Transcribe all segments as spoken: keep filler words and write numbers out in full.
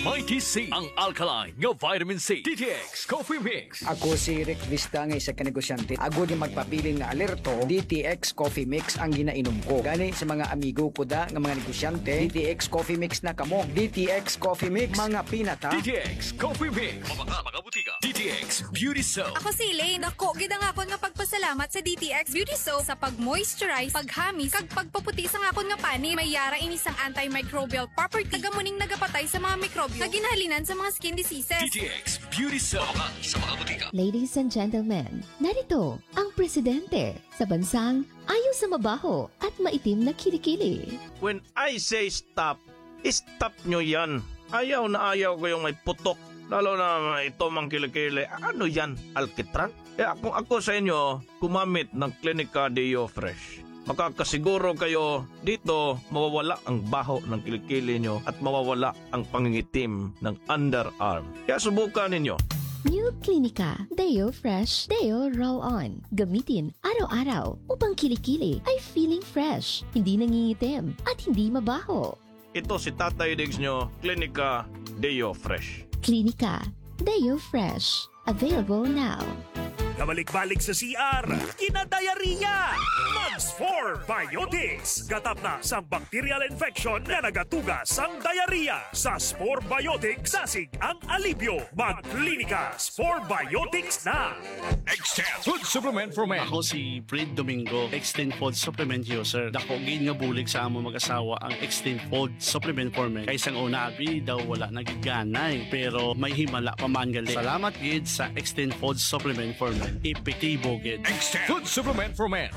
Mighty C, ang alkaline nga vitamin C. D T X Coffee Mix. Ako si Rick Vista nga isa ka negosyante. Agod yung magpapiling nga alerto, D T X Coffee Mix ang ginainom ko. Gani sa mga amigo ko da nga mga negosyante, D T X Coffee Mix na kamo. D T X Coffee Mix, mga pinata. D T X Coffee Mix. Mabaka, mga butika. D T X Beauty Soap. Ako si Elaine. Ako, gida nga akon nga pagpasalamat sa D T X Beauty Soap sa pag-moisturize, paghamis, kag pagpaputi sa nga akon nga pani. May yara inis ang antimicrobial property. Tagamuning nagapatay sa mga mikrobyo na ginahalinan sa mga skin diseases. D T X Beauty Soap. Mabaka, sa mga butika. Ladies and gentlemen, narito ang presidente sa bansang ayaw sa mabaho at maitim na kilikili. When I say stop, stop nyo yan. Ayaw na ayaw ko yung may putok. Lalo na ito mang kilikili. Ano yan? Alkitran? Kaya kung ako sa inyo, kumamit ng Clinica Deo Fresh. Makakasiguro kayo dito mawawala ang baho ng kilikili nyo at mawawala ang pangingitim ng underarm. Kaya subukan ninyo. New Clinica Deo Fresh Deo Roll-On. Gamitin araw-araw upang kilikili ay feeling fresh, hindi nangingitim at hindi mabaho. Ito si Tatay Diggs nyo, Clinica Deo Fresh. Clinica Deo Fresh. Available now. Kabalik-balik sa C R, kinadayariya! Mags four Biotics. Gatap na sa bacterial infection na nagatugas ang diarrhea. Sa Spore Biotics, sasig ang alibyo. Mag-klinika, Spore Biotics na! Extend Food Supplement for Men. Ako si Fred Domingo, Extend Food Supplement user. Dako gid nga bulig sa amo mag-asawa ang Extend Food Supplement for Men. Kaysang una abi daw wala nagiganay pero may himala pa man gali. Salamat gid sa Extend Food Supplement for Men. Epektibo gid. Extend Food Supplement for Men.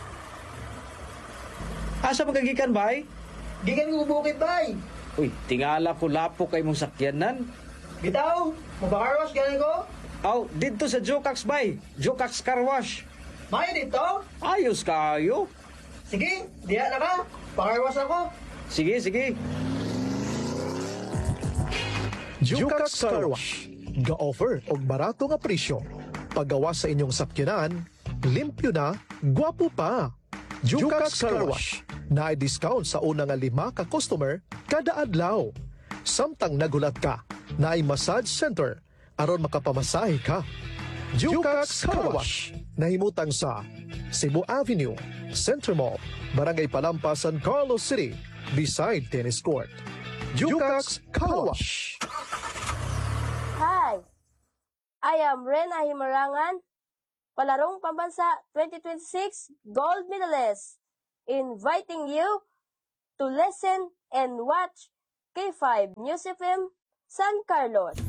Asa magagikan bay? Gikan ko bukid bay. Uy, tingala ko lapo kay mong sakyanan. Bitaw, mabakarwas galing ko. Aw, dito sa Jokax bay. Jokax Car Wash. May dito. Ayos kayo. Sige, diya na ka. Pakarwas ako. Sige, sige. Jukax Car Wash. Ga-offer og barato nga presyo. Paggawa sa inyong sakyanan, limpyo na, gwapo pa. Jukax Car Wash. Na ay discount sa una nga lima ka customer kada adlaw. Samtang nagulat ka, na ay massage center aron makapamasahe ka. Jukax Car Wash. Nahimutang sa Cebu Avenue, Center Mall, Barangay Palampas, San Carlos City, beside tennis court. Jukax Car Wash. Hi, I am Rena Himarangan, Palarong Pambansa twenty twenty-six Gold Medalist, inviting you to listen and watch K five News F M San Carlos.